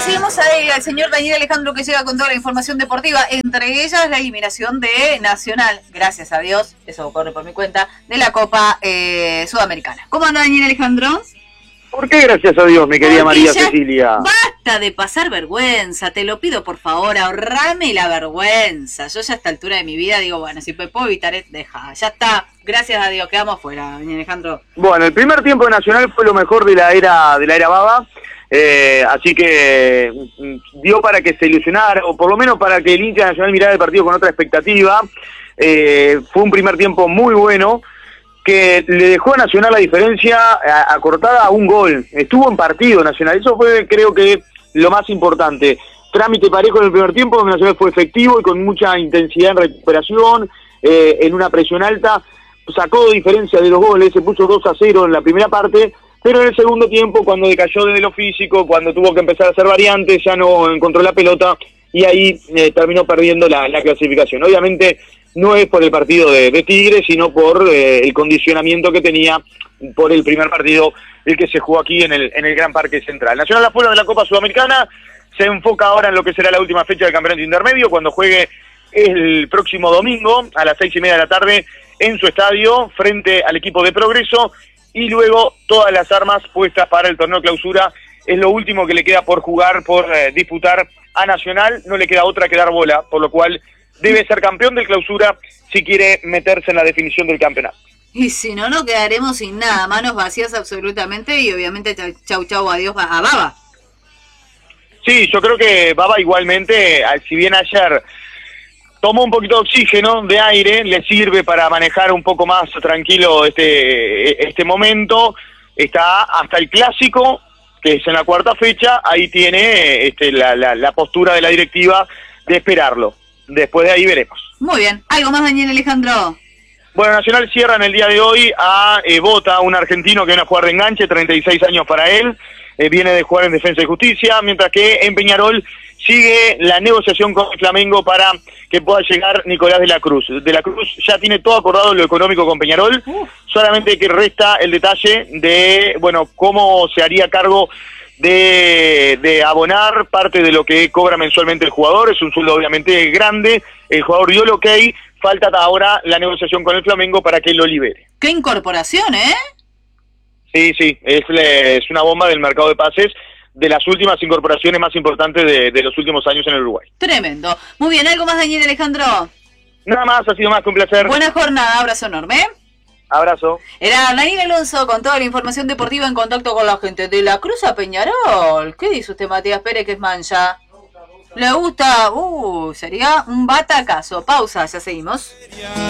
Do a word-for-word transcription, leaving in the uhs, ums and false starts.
recibimos ahí al señor Daniel Alejandro, que llega con toda la información deportiva, entre ellas la eliminación de Nacional, gracias a Dios, eso corre por mi cuenta, de la Copa eh, Sudamericana. ¿Cómo anda, Daniel Alejandro? ¿Por qué gracias a Dios, mi querida María Cecilia? Basta de pasar vergüenza, te lo pido por favor, ahorrame la vergüenza. Yo ya a esta altura de mi vida digo, bueno, si me puedo evitar, deja, ya está, gracias a Dios, quedamos fuera, Daniel Alejandro. Bueno, el primer tiempo de Nacional fue lo mejor de la era de la era Baba, eh, así que dio para que se ilusionara, o por lo menos para que el hincha Nacional mirara el partido con otra expectativa. Eh, fue un primer tiempo muy bueno, que le dejó a Nacional la diferencia acortada a un gol. Estuvo en partido Nacional, eso fue creo que lo más importante. Trámite parejo en el primer tiempo, donde Nacional fue efectivo y con mucha intensidad en recuperación, eh, en una presión alta, sacó diferencia de los goles, se puso dos a cero en la primera parte, pero en el segundo tiempo, cuando decayó desde lo físico, cuando tuvo que empezar a hacer variantes, ya no encontró la pelota, y ahí eh, terminó perdiendo la, la clasificación. Obviamente no es por el partido de, de Tigre, sino por eh, el condicionamiento que tenía por el primer partido, el que se jugó aquí en el, en el Gran Parque Central. Nacional afuera de la Copa Sudamericana, se enfoca ahora en lo que será la última fecha del campeonato intermedio, cuando juegue el próximo domingo a las seis y media de la tarde en su estadio, frente al equipo de Progreso, y luego todas las armas puestas para el torneo clausura. Es lo último que le queda por jugar, por eh, disputar a Nacional, no le queda otra que dar bola, por lo cual debe ser campeón del clausura si quiere meterse en la definición del campeonato. Y si no, nos quedaremos sin nada, manos vacías absolutamente, y obviamente chau chau, adiós a Baba. Sí, yo creo que Baba igualmente, si bien ayer tomó un poquito de oxígeno, de aire, le sirve para manejar un poco más tranquilo este, este momento. Está hasta el clásico, que es en la cuarta fecha, ahí tiene este, la, la, la postura de la directiva de esperarlo. Después de ahí veremos. Muy bien. ¿Algo más, Daniel Alejandro? Bueno, Nacional cierra en el día de hoy a eh, Bota, un argentino que viene a jugar de enganche, treinta y seis años para él, eh, viene de jugar en Defensa y Justicia, mientras que en Peñarol sigue la negociación con el Flamengo para que pueda llegar Nicolás de la Cruz. De la Cruz ya tiene todo acordado lo económico con Peñarol, Uf. solamente que resta el detalle de, bueno, cómo se haría cargo de, de abonar parte de lo que cobra mensualmente el jugador. Es un sueldo obviamente grande, el jugador dio el ok, falta ahora la negociación con el Flamengo para que lo libere. ¡Qué incorporación, eh! Sí, sí, es, es una bomba del mercado de pases, de las últimas incorporaciones más importantes de, de los últimos años en el Uruguay. Tremendo. Muy bien, ¿algo más, Daniel Alejandro? Nada más, ha sido más que un placer. Buena jornada, abrazo enorme. Abrazo. Era Daniel Alonso con toda la información deportiva en contacto con la gente de la Cruz a Peñarol. ¿Qué dice usted, Matías Pérez, que es mancha? ¿Le gusta? Uh, sería un batacazo. Pausa, ya seguimos.